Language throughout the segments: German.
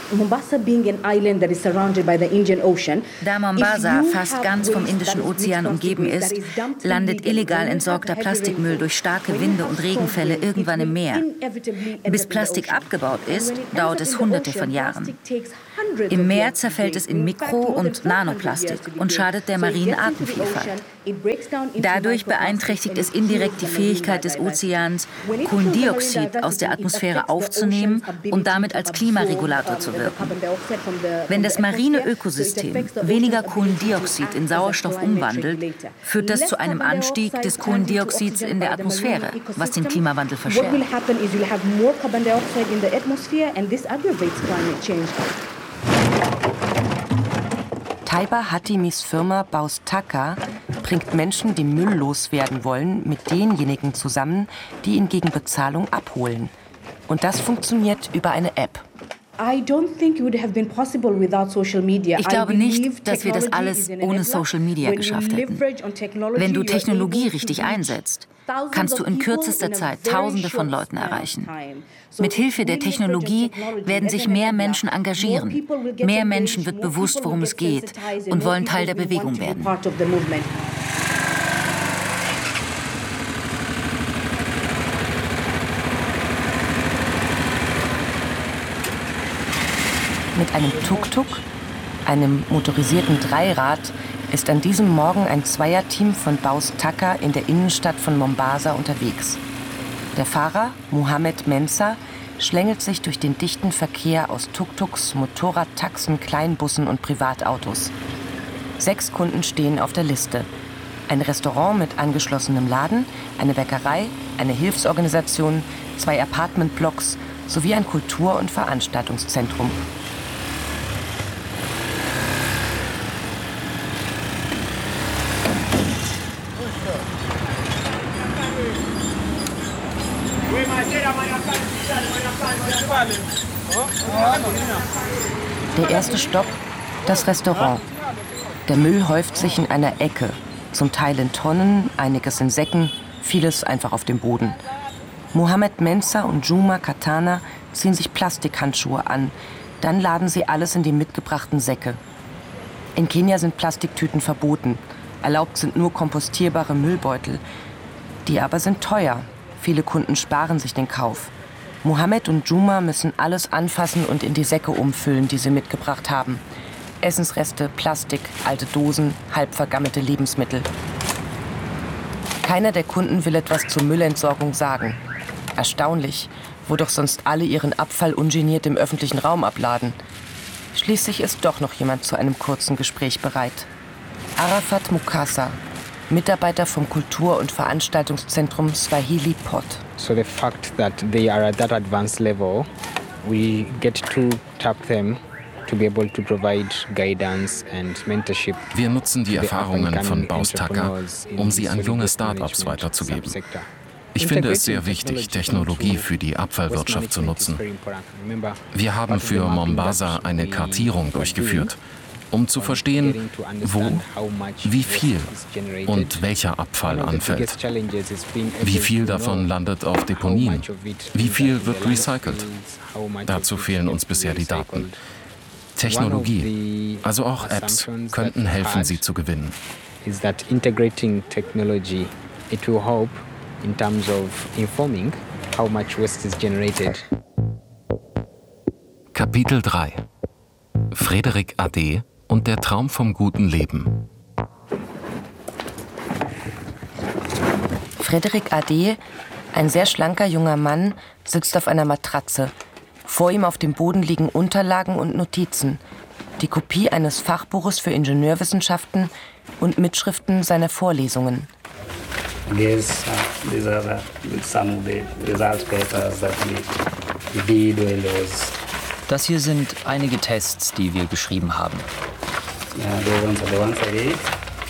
Da Mombasa fast ganz vom Indischen Ozean umgeben ist, landet illegal entsorgter Plastikmüll durch starke Winde und Regenfälle irgendwann im Meer. Bis Plastik abgebaut ist, dauert es Hunderte von Jahren. Im Meer zerfällt es in Mikro- und Nanoplastik und schadet der marinen Artenvielfalt. Dadurch beeinträchtigt es indirekt die Fähigkeit des Ozeans, Kohlendioxid aus der Atmosphäre aufzunehmen und damit als Klimaregulator zu wirken. Wenn das marine Ökosystem weniger Kohlendioxid in Sauerstoff umwandelt, führt das zu einem Anstieg des Kohlendioxids in der Atmosphäre, was den Klimawandel verschärft. Taiba Hatimis Firma Baus Taka bringt Menschen, die Müll loswerden wollen, mit denjenigen zusammen, die ihn gegen Bezahlung abholen. Und das funktioniert über eine App. Ich glaube nicht, dass wir das alles ohne Social Media geschafft hätten. Wenn du Technologie richtig einsetzt, kannst du in kürzester Zeit Tausende von Leuten erreichen. Mit Hilfe der Technologie werden sich mehr Menschen engagieren. Mehr Menschen wird bewusst, worum es geht und wollen Teil der Bewegung werden. Mit einem Tuk-Tuk, einem motorisierten Dreirad, ist an diesem Morgen ein Zweierteam von Baus Taka in der Innenstadt von Mombasa unterwegs. Der Fahrer, Mohammed Mensah, schlängelt sich durch den dichten Verkehr aus Tuk-Tuks, Motorradtaxen, Kleinbussen und Privatautos. 6 Kunden stehen auf der Liste. Ein Restaurant mit angeschlossenem Laden, eine Bäckerei, eine Hilfsorganisation, 2 Apartmentblocks sowie ein Kultur- und Veranstaltungszentrum. Der erste Stopp, das Restaurant. Der Müll häuft sich in einer Ecke, zum Teil in Tonnen, einiges in Säcken, vieles einfach auf dem Boden. Mohammed Mensah und Juma Katana ziehen sich Plastikhandschuhe an, dann laden sie alles in die mitgebrachten Säcke. In Kenia sind Plastiktüten verboten, erlaubt sind nur kompostierbare Müllbeutel. Die aber sind teuer, viele Kunden sparen sich den Kauf. Mohammed und Juma müssen alles anfassen und in die Säcke umfüllen, die sie mitgebracht haben. Essensreste, Plastik, alte Dosen, halb vergammelte Lebensmittel. Keiner der Kunden will etwas zur Müllentsorgung sagen. Erstaunlich, wo doch sonst alle ihren Abfall ungeniert im öffentlichen Raum abladen. Schließlich ist doch noch jemand zu einem kurzen Gespräch bereit. Arafat Mukasa, Mitarbeiter vom Kultur- und Veranstaltungszentrum Swahili Pot. So the fact that they are at that advanced level, we get to tap them to be able to provide guidance and mentorship. Wir nutzen die Erfahrungen von Baus Taka, um sie an junge Start-ups weiterzugeben. Ich finde es sehr wichtig, Technologie für die Abfallwirtschaft zu nutzen. Wir haben für Mombasa eine Kartierung durchgeführt, um zu verstehen, wo, wie viel und welcher Abfall anfällt. Wie viel davon landet auf Deponien? Wie viel wird recycelt? Dazu fehlen uns bisher die Daten. Technologie, also auch Apps, könnten helfen, sie zu gewinnen. In terms of informing how much waste is generated. Kapitel 3: Frédéric Adé und der Traum vom guten Leben. Frédéric Adé, ein sehr schlanker junger Mann, sitzt auf einer Matratze. Vor ihm auf dem Boden liegen Unterlagen und Notizen, die Kopie eines Fachbuches für Ingenieurwissenschaften und Mitschriften seiner Vorlesungen. These are some of the result papers that we did when there was. Das hier sind einige Tests, die wir geschrieben haben. The ones I did.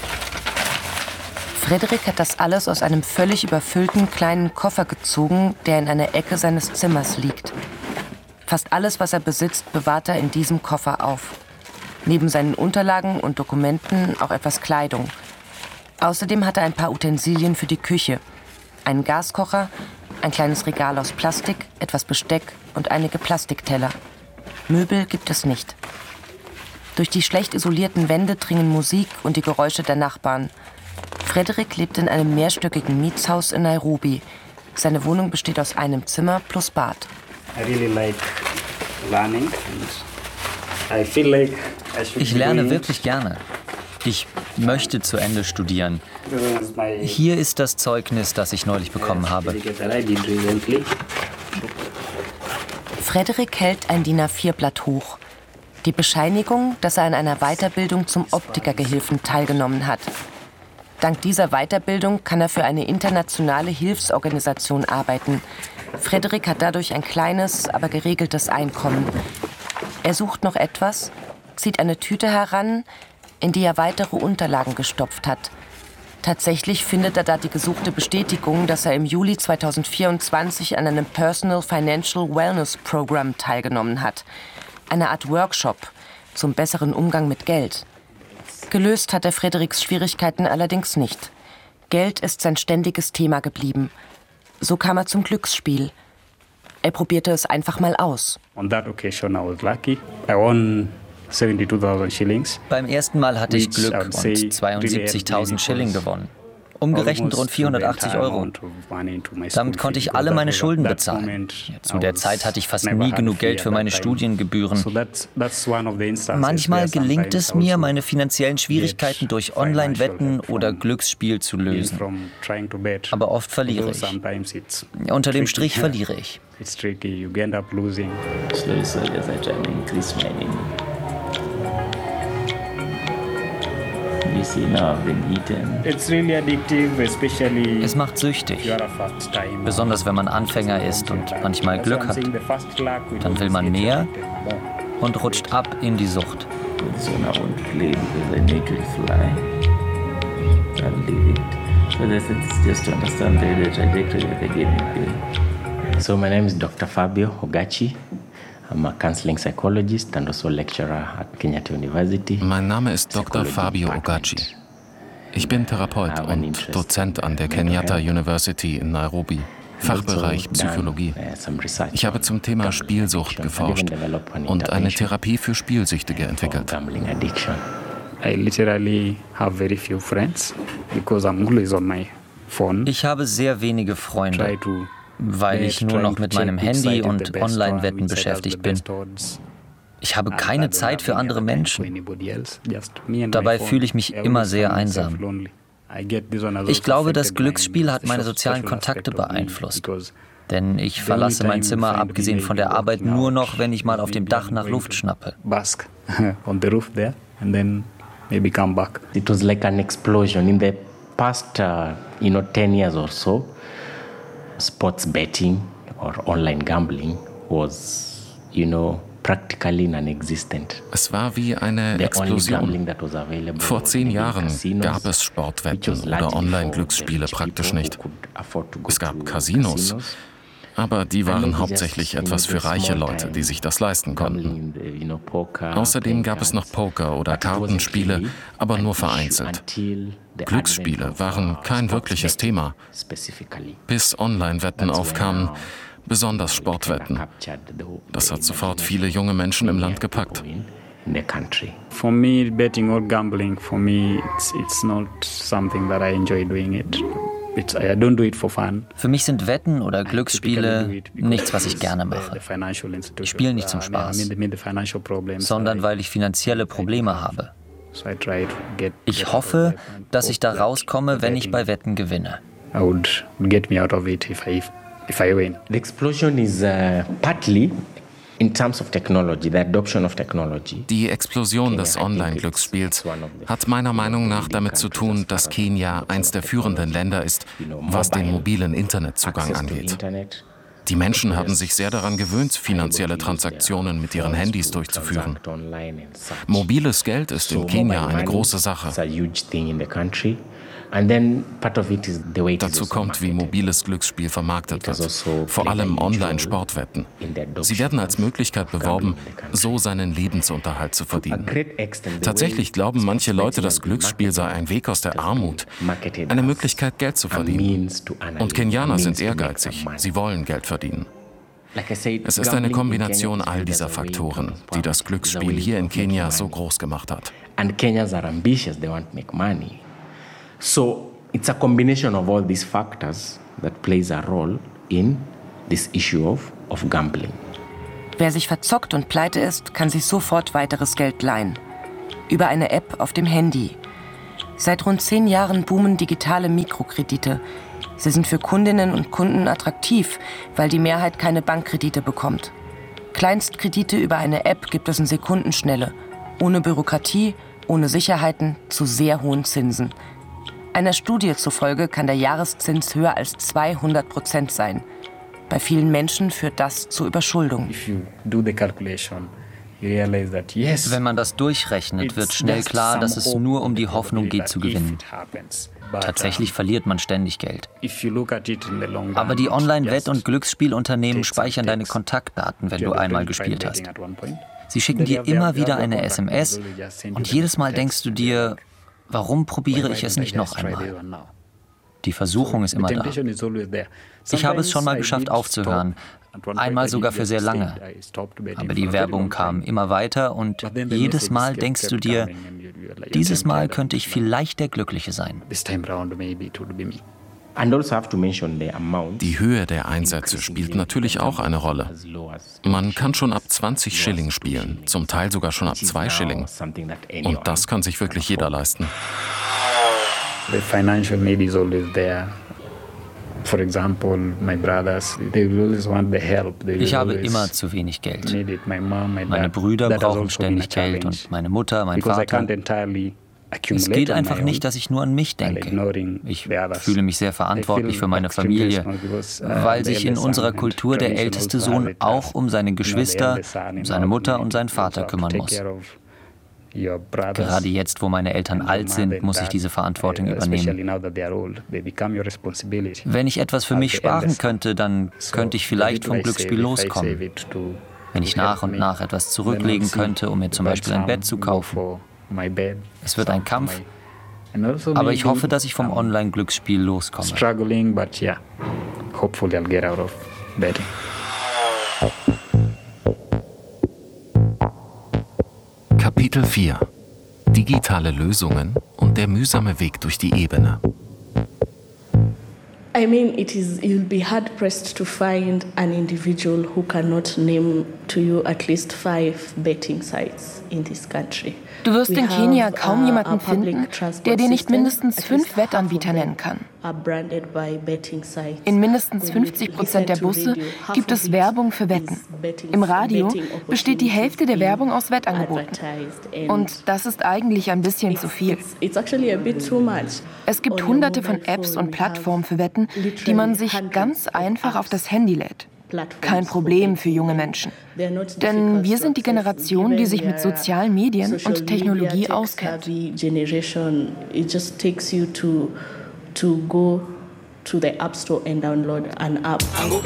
Frédéric hat das alles aus einem völlig überfüllten kleinen Koffer gezogen, der in einer Ecke seines Zimmers liegt. Fast alles, was er besitzt, bewahrt er in diesem Koffer auf. Neben seinen Unterlagen und Dokumenten auch etwas Kleidung. Außerdem hat er ein paar Utensilien für die Küche. Einen Gaskocher, ein kleines Regal aus Plastik, etwas Besteck und einige Plastikteller. Möbel gibt es nicht. Durch die schlecht isolierten Wände dringen Musik und die Geräusche der Nachbarn. Frederick lebt in einem mehrstöckigen Mietshaus in Nairobi. Seine Wohnung besteht aus einem Zimmer plus Bad. Ich lerne wirklich gerne. Ich möchte zu Ende studieren. Hier ist das Zeugnis, das ich neulich bekommen habe. Frederick hält ein DIN A4-Blatt hoch. Die Bescheinigung, dass er an einer Weiterbildung zum Optikergehilfen teilgenommen hat. Dank dieser Weiterbildung kann er für eine internationale Hilfsorganisation arbeiten. Frederick hat dadurch ein kleines, aber geregeltes Einkommen. Er sucht noch etwas, zieht eine Tüte heran, in die er weitere Unterlagen gestopft hat. Tatsächlich findet er da die gesuchte Bestätigung, dass er im Juli 2024 an einem Personal Financial Wellness Program teilgenommen hat. Eine Art Workshop zum besseren Umgang mit Geld. Gelöst hat er Fredericks Schwierigkeiten allerdings nicht. Geld ist sein ständiges Thema geblieben. So kam er zum Glücksspiel. Er probierte es einfach mal aus. On that occasion I was lucky. I won 72,000 shillings. Beim ersten Mal hatte ich Glück und 72.000 Schilling gewonnen. Umgerechnet rund 480 €. Damit konnte ich alle meine Schulden bezahlen. Zu der Zeit hatte ich fast nie genug Geld für meine Studiengebühren. Manchmal gelingt es mir, meine finanziellen Schwierigkeiten durch Online-Wetten oder Glücksspiel zu lösen. Aber oft verliere ich. Unter dem Strich verliere ich. Es macht süchtig, besonders wenn man Anfänger ist und manchmal Glück hat. Dann will man mehr und rutscht ab in die Sucht. So my name is Dr. Fabio Ogachi. I'm a counseling psychologist and also lecturer at Kenyatta University. Mein Name ist Dr. Fabio Ogachi. Ich bin Therapeut und Dozent an der Kenyatta University in Nairobi, Fachbereich Psychologie. Ich habe zum Thema Spielsucht geforscht und eine Therapie für Spielsüchtige entwickelt. I literally have very few friends because I'm always on my phone. Ich habe sehr wenige Freunde, weil ich nur noch mit meinem Handy und Online-Wetten beschäftigt bin. Ich habe keine Zeit für andere Menschen. Dabei fühle ich mich immer sehr einsam. Ich glaube, das Glücksspiel hat meine sozialen Kontakte beeinflusst. Denn ich verlasse mein Zimmer, abgesehen von der Arbeit, nur noch, wenn ich mal auf dem Dach nach Luft schnappe. It was like an explosion in the past, 10 years or so. Sports betting or online gambling was, practically non-existent. Es war wie eine Explosion. Vor 10 Jahren gab es Sportwetten oder Online-Glücksspiele praktisch nicht. Es gab Casinos, aber die waren hauptsächlich etwas für reiche Leute, die sich das leisten konnten. Außerdem gab es noch Poker oder Kartenspiele, aber nur vereinzelt. Glücksspiele waren kein wirkliches Thema, bis Online-Wetten aufkamen, besonders Sportwetten. Das hat sofort viele junge Menschen im Land gepackt. For me, betting or gambling, for me, it's not something that I enjoy doing it. I don't do it for fun. Für mich sind Wetten oder Glücksspiele nichts, was ich gerne mache. Ich spiele nicht zum Spaß, sondern weil ich finanzielle Probleme habe. Ich hoffe, dass ich da rauskomme, wenn ich bei Wetten gewinne. I would get me out of it if I win. The explosion is partly in terms of technology, the adoption of technology. Die Explosion des Online-Glücksspiels hat meiner Meinung nach damit zu tun, dass Kenia eins der führenden Länder ist, was den mobilen Internetzugang angeht. Die Menschen haben sich sehr daran gewöhnt, finanzielle Transaktionen mit ihren Handys durchzuführen. Mobiles Geld ist in Kenia eine große Sache. Dazu kommt, wie mobiles Glücksspiel vermarktet wird, vor allem Online-Sportwetten. Sie werden als Möglichkeit beworben, so seinen Lebensunterhalt zu verdienen. Tatsächlich glauben manche Leute, das Glücksspiel sei ein Weg aus der Armut, eine Möglichkeit, Geld zu verdienen. Und Kenianer sind ehrgeizig, sie wollen Geld verdienen. Es ist eine Kombination all dieser Faktoren, die das Glücksspiel hier in Kenia so groß gemacht hat. And Kenyans are ambitious, they want to make money. So it's a combination of all these factors that plays a role in this issue of gambling. Wer sich verzockt und pleite ist, kann sich sofort weiteres Geld leihen. Über eine App auf dem Handy. Seit rund 10 Jahren boomen digitale Mikrokredite. Sie sind für Kundinnen und Kunden attraktiv, weil die Mehrheit keine Bankkredite bekommt. Kleinstkredite über eine App gibt es in Sekundenschnelle. Ohne Bürokratie, ohne Sicherheiten, zu sehr hohen Zinsen. Einer Studie zufolge kann der Jahreszins höher als 200% sein. Bei vielen Menschen führt das zu Überschuldung. Wenn man das durchrechnet, wird schnell klar, dass es nur um die Hoffnung geht zu gewinnen. Tatsächlich verliert man ständig Geld. Aber die Online-Wett- und Glücksspielunternehmen speichern deine Kontaktdaten, wenn du einmal gespielt hast. Sie schicken dir immer wieder eine SMS und jedes Mal denkst du dir, warum probiere ich es nicht noch einmal? Die Versuchung ist immer da. Ich habe es schon mal geschafft aufzuhören, einmal sogar für sehr lange. Aber die Werbung kam immer weiter und jedes Mal denkst du dir, dieses Mal könnte ich vielleicht der Glückliche sein. Die Höhe der Einsätze spielt natürlich auch eine Rolle. Man kann schon ab 20 Schilling spielen, zum Teil sogar schon ab 2 Schilling. Und das kann sich wirklich jeder leisten. The financial need is always there. For example, my brothers, they always want the help. Ich habe immer zu wenig Geld. Meine Brüder brauchen ständig Geld und meine Mutter, mein Vater. Es geht einfach nicht, dass ich nur an mich denke. Ich fühle mich sehr verantwortlich für meine Familie, weil sich in unserer Kultur der älteste Sohn auch um seine Geschwister, seine Mutter und seinen Vater kümmern muss. Gerade jetzt, wo meine Eltern alt sind, muss ich diese Verantwortung übernehmen. Wenn ich etwas für mich sparen könnte, dann könnte ich vielleicht vom Glücksspiel loskommen. Wenn ich nach und nach etwas zurücklegen könnte, um mir zum Beispiel ein Bett zu kaufen. Es wird ein Kampf, aber ich hoffe, dass ich vom Online-Glücksspiel loskomme. Kapitel 4 – Digitale Lösungen und der mühsame Weg durch die Ebene. I mean, you'll be hard-pressed to find an individual who cannot name to you at least 5 betting sites in this country. Du wirst in Kenia kaum jemanden finden, der dir nicht mindestens 5 Wettanbieter nennen kann. In mindestens 50% der Busse gibt es Werbung für Wetten. Im Radio besteht die Hälfte der Werbung aus Wettangeboten. Und das ist eigentlich ein bisschen zu viel. Es gibt hunderte von Apps und Plattformen für Wetten, die man sich ganz einfach auf das Handy lädt. Kein Problem für junge Menschen. Denn wir sind die Generation, die sich mit sozialen Medien und Technologie auskennt. To the App Store and download an app.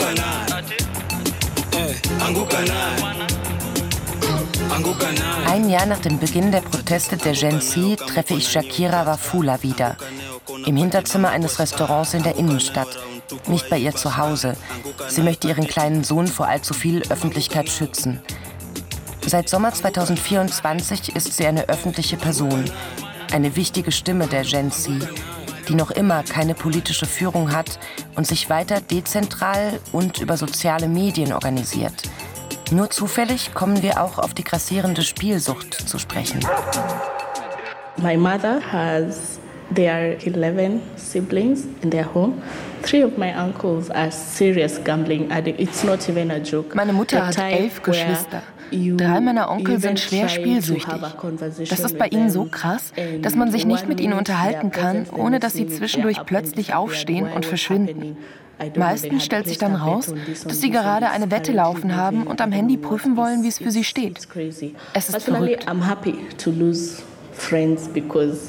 Ein Jahr nach dem Beginn der Proteste der Gen Z treffe ich Shakira Wafula wieder. Im Hinterzimmer eines Restaurants in der Innenstadt. Nicht bei ihr zu Hause. Sie möchte ihren kleinen Sohn vor allzu viel Öffentlichkeit schützen. Seit Sommer 2024 ist sie eine öffentliche Person. Eine wichtige Stimme der Gen Z, die noch immer keine politische Führung hat und sich weiter dezentral und über soziale Medien organisiert. Nur zufällig kommen wir auch auf die grassierende Spielsucht zu sprechen. My mother has their 11 siblings in their home. 3 of my uncles are serious gambling addicts. It's not even a joke. Meine Mutter hat 11 Geschwister. 3 meiner Onkel sind schwer spielsüchtig. Das ist bei ihnen so krass, dass man sich nicht mit ihnen unterhalten kann, ohne dass sie zwischendurch plötzlich aufstehen und verschwinden. Meistens stellt sich dann raus, dass sie gerade eine Wette laufen haben und am Handy prüfen wollen, wie es für sie steht. Es ist verrückt.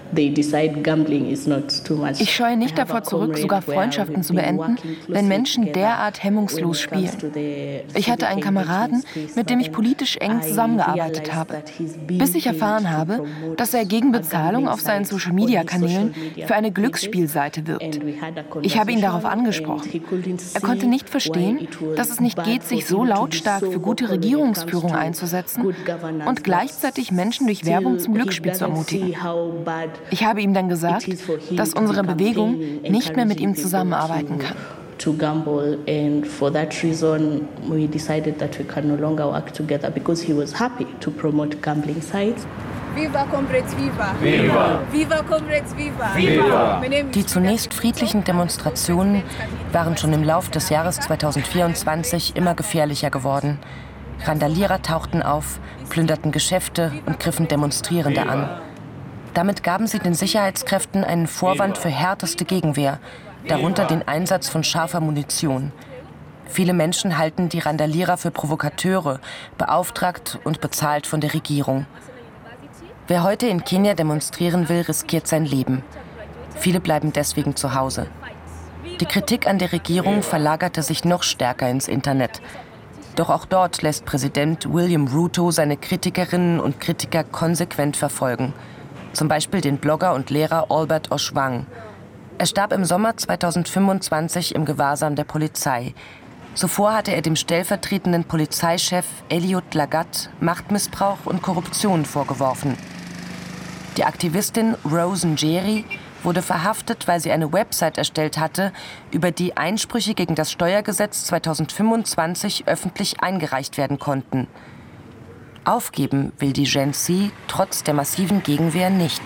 Ich scheue nicht davor zurück, sogar Freundschaften zu beenden, wenn Menschen derart hemmungslos spielen. Ich hatte einen Kameraden, mit dem ich politisch eng zusammengearbeitet habe, bis ich erfahren habe, dass er gegen Bezahlung auf seinen Social-Media-Kanälen für eine Glücksspielseite wirbt. Ich habe ihn darauf angesprochen. Er konnte nicht verstehen, dass es nicht geht, sich so lautstark für gute Regierungsführung einzusetzen und gleichzeitig Menschen durch Werbung zum Glücksspiel zu ermutigen. Ich habe ihm dann gesagt, dass unsere Bewegung nicht mehr mit ihm zusammenarbeiten kann. To gamble, and for that reason we decided that we can no longer work together because he was happy to promote gambling sites. Viva Comrades, viva! Viva! Viva Comrades, viva! Viva! Die zunächst friedlichen Demonstrationen waren schon im Lauf des Jahres 2024 immer gefährlicher geworden. Randalierer tauchten auf, plünderten Geschäfte und griffen Demonstrierende an. Damit gaben sie den Sicherheitskräften einen Vorwand für härteste Gegenwehr, darunter den Einsatz von scharfer Munition. Viele Menschen halten die Randalierer für Provokateure, beauftragt und bezahlt von der Regierung. Wer heute in Kenia demonstrieren will, riskiert sein Leben. Viele bleiben deswegen zu Hause. Die Kritik an der Regierung verlagerte sich noch stärker ins Internet. Doch auch dort lässt Präsident William Ruto seine Kritikerinnen und Kritiker konsequent verfolgen. Zum Beispiel den Blogger und Lehrer Albert Ojwang. Er starb im Sommer 2025 im Gewahrsam der Polizei. Zuvor hatte er dem stellvertretenden Polizeichef Eliud Lagat Machtmissbrauch und Korruption vorgeworfen. Die Aktivistin Rose Njeri wurde verhaftet, weil sie eine Website erstellt hatte, über die Einsprüche gegen das Steuergesetz 2025 öffentlich eingereicht werden konnten. Aufgeben will die Gen Z trotz der massiven Gegenwehr nicht.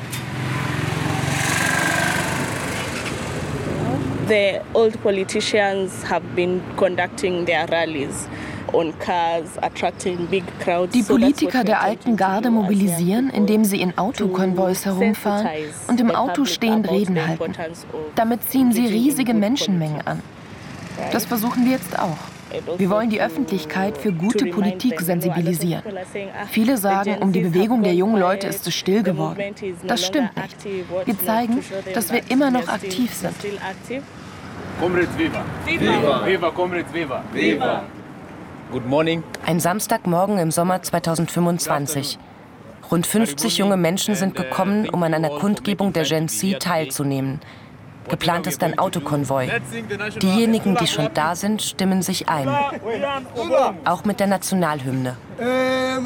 The old politicians have been conducting their rallies on cars, attracting big crowds. Die Politiker der alten Garde mobilisieren, indem sie in Autokonvois herumfahren und im Auto stehend Reden halten. Damit ziehen sie riesige Menschenmengen an. Das versuchen wir jetzt auch. Wir wollen die Öffentlichkeit für gute Politik sensibilisieren. Viele sagen, um die Bewegung der jungen Leute ist es still geworden. Das stimmt nicht. Wir zeigen, dass wir immer noch aktiv sind. Comrades viva! Viva! Viva Comrades viva! Viva! Good morning. Ein Samstagmorgen im Sommer 2025. Rund 50 junge Menschen sind gekommen, um an einer Kundgebung der Gen Z teilzunehmen. Geplant ist ein Autokonvoi. Diejenigen, die schon da sind, stimmen sich ein. Auch mit der Nationalhymne.